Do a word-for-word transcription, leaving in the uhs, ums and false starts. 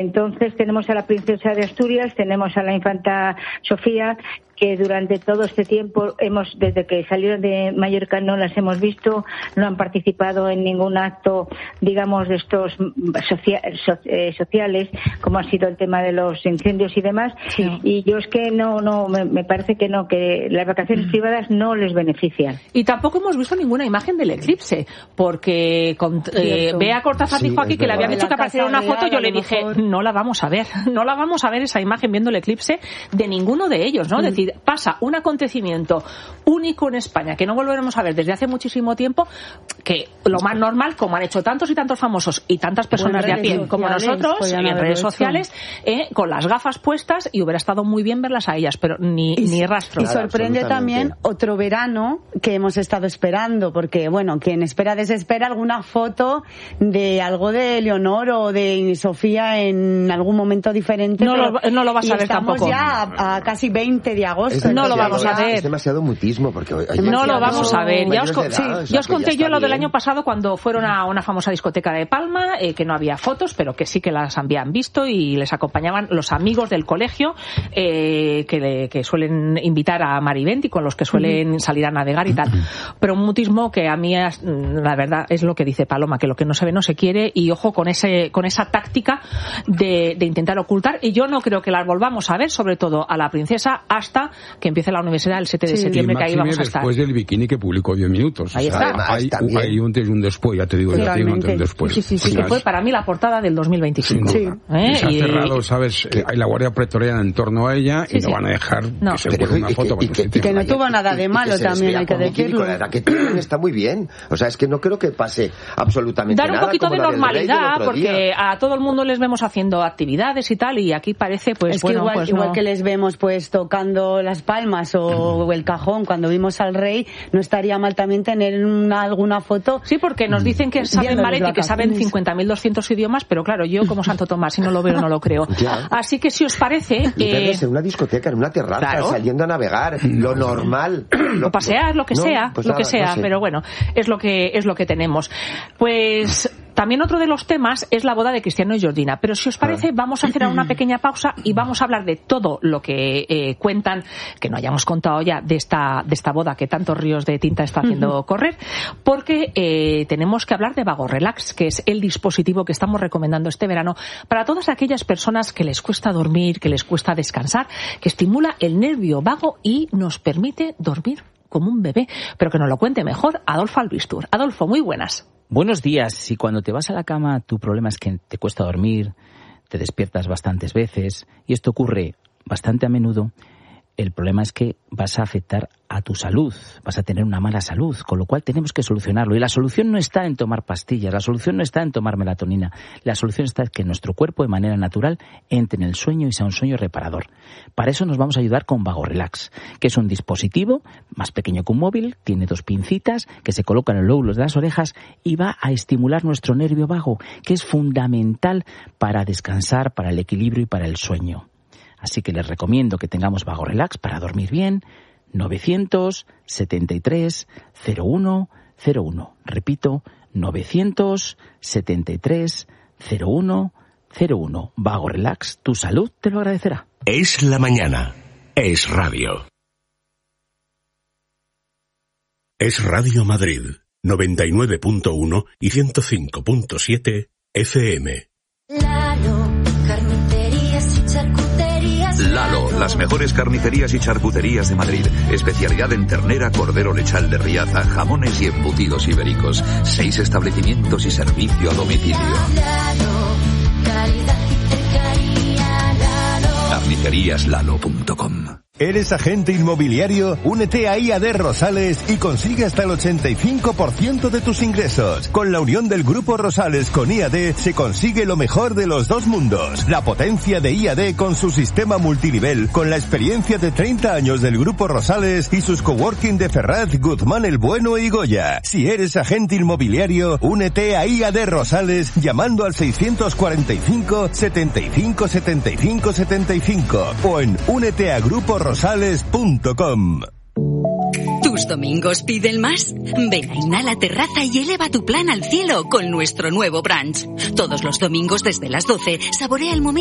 Entonces tenemos a la princesa de Asturias, tenemos a la infanta Sofía, que durante todo este tiempo hemos, desde que salieron de Mallorca, no las hemos visto, no han participado en ningún acto, digamos, de estos socia- so- eh, sociales, como ha sido el tema de los incendios y demás. Sí. Y yo es que no, no, me, me parece que no, que las vacaciones mm. privadas no les benefician. Y tampoco hemos visto ninguna imagen del eclipse, porque con, eh, Bea Cortázar sí, dijo aquí que le habían dicho que apareciera una foto, yo le dije, mejor... no la vamos a ver, no la vamos a ver esa imagen viendo el eclipse de ninguno de ellos, ¿no? Mm. Es decir, pasa un acontecimiento único en España que no volveremos a ver desde hace muchísimo tiempo, que lo más normal, como han hecho tantos y tantos famosos y tantas personas de a pie como nosotros, y en redes sociales, eh, con las gafas puestas, y hubiera estado muy bien verlas a ellas, pero ni, y, ni rastro. Y sorprende también otro verano que hemos estado esperando, porque, bueno, quien espera desespera alguna foto de algo de Leonor o de Sofía en algún momento diferente. No, lo, no lo vas a ver Estamos tampoco. ya a, a casi veinte de agosto. No lo vamos a ver. Es demasiado mutismo. Porque, oye, no lo vamos a ver. Ya os, co- edad, sí, o sea, ya os conté yo lo bien. del año pasado cuando fueron a una famosa discoteca de Palma, eh, que no había fotos, pero que sí que las habían visto y les acompañaban los amigos del colegio eh, que, le, que suelen invitar a Marivent y con los que suelen salir a navegar y tal. Pero un mutismo que a mí, es, la verdad, es lo que dice Paloma, que lo que no se ve no se quiere, y ojo con ese con esa táctica de, de intentar ocultar, y yo no creo que las volvamos a ver, sobre todo a la princesa, hasta que empiece la universidad el siete de sí, septiembre, que ahí vamos a estar. Después del bikini que publicó diez minutos. Ahí o sea, está. Hay, hay un antes y un después, ya te digo, ya te digo un antes y un después. Sí, sí, sí, que fue para mí la portada del dos mil veinticinco. Sí. ¿Eh? Se ha y, cerrado, ¿sabes? Hay la Guardia Pretoriana en torno a ella sí, y no sí. van a dejar no. que se ponga una foto. Y que, y que, y que no tuvo nada de malo también, hay que decirlo. Con la edad que tienen está muy bien. O sea, es que no creo que pase absolutamente nada. Dar un poquito de normalidad, porque día. a todo el mundo les vemos haciendo actividades y tal, y aquí parece, pues, es bueno, que igual, pues igual no. que les vemos, pues, tocando las palmas o mm. el cajón cuando vimos al rey, no estaría mal también tener una, alguna foto. Sí, porque nos dicen que saben ballet y que saben cincuenta mil doscientos idiomas, pero claro, yo como Santo Tomás, si no lo veo, no lo creo. Ya. Así que si os parece... Y eh... en una discoteca, en una terraza, claro. saliendo a navegar, lo normal. Lo, o pasear, lo que no, sea, pues lo nada, que sea, no sé. Pero bueno, es lo que es lo que tenemos. Pues... También otro de los temas es la boda de Cristiano y Georgina, pero si os parece vamos a hacer una pequeña pausa y vamos a hablar de todo lo que eh, cuentan, que no hayamos contado ya de esta de esta boda que tantos ríos de tinta está haciendo uh-huh. correr, porque eh, tenemos que hablar de Vago Relax, que es el dispositivo que estamos recomendando este verano para todas aquellas personas que les cuesta dormir, que les cuesta descansar, que estimula el nervio vago y nos permite dormir como un bebé, pero que nos lo cuente mejor Adolfo Albistur. Adolfo, muy buenas. Buenos días. Si cuando te vas a la cama tu problema es que te cuesta dormir, te despiertas bastantes veces, y esto ocurre bastante a menudo, el problema es que vas a afectar a tu salud, vas a tener una mala salud, con lo cual tenemos que solucionarlo. Y la solución no está en tomar pastillas, la solución no está en tomar melatonina, la solución está en que nuestro cuerpo de manera natural entre en el sueño y sea un sueño reparador. Para eso nos vamos a ayudar con Vago Relax, que es un dispositivo más pequeño que un móvil, tiene dos pincitas que se colocan en los lóbulos de las orejas y va a estimular nuestro nervio vago, que es fundamental para descansar, para el equilibrio y para el sueño. Así que les recomiendo que tengamos Vago Relax para dormir bien. novecientos setenta y tres cero uno cero uno. Repito, novecientos setenta y tres cero uno cero uno. Vago Relax, tu salud te lo agradecerá. Es la mañana. Es radio. Es Radio Madrid, noventa y nueve punto uno y ciento cinco punto siete F M. Lalo, las mejores carnicerías y charcuterías de Madrid. Especialidad en ternera, cordero lechal de Riaza, jamones y embutidos ibéricos. Seis establecimientos y servicio a domicilio. carnicerías lalo punto com. ¿Eres agente inmobiliario? Únete a I A D Rosales y consigue hasta el ochenta y cinco por ciento de tus ingresos. Con la unión del Grupo Rosales con I A D se consigue lo mejor de los dos mundos. La potencia de I A D con su sistema multinivel, con la experiencia de treinta años del Grupo Rosales y sus coworking de Ferraz, Guzmán el Bueno y Goya. Si eres agente inmobiliario, únete a I A D Rosales llamando al seiscientos cuarenta y cinco setenta y cinco setenta y cinco setenta y cinco o en únete a grupo rosales punto com. Tus ¿Tus domingos piden más? Ven a Inhala Terraza y eleva tu plan al cielo con nuestro nuevo brunch. Todos los domingos desde las doce, saborea el momento